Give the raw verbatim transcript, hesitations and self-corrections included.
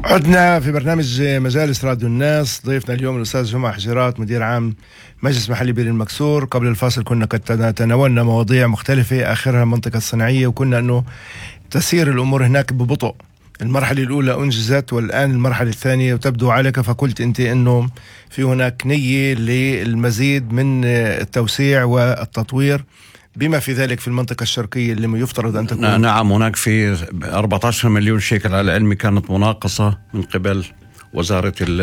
عدنا في برنامج مجالس راديو الناس. ضيفنا اليوم الأستاذ جمعة حجرات، مدير عام مجلس محلي بير المكسور. قبل الفاصل كنا قد تناولنا مواضيع مختلفة، آخرها المنطقة الصناعية، وكنا أنه تسير الأمور هناك ببطء. المرحلة الأولى أنجزت والآن المرحلة الثانية، وتبدو عليك فقلت أنت أنه في هناك نية للمزيد من التوسيع والتطوير، بما في ذلك في المنطقة الشرقية اللي يفترض أن تكون. نعم، هناك في أربعة عشر مليون شيكل على علمي كانت مناقصة من قبل وزارة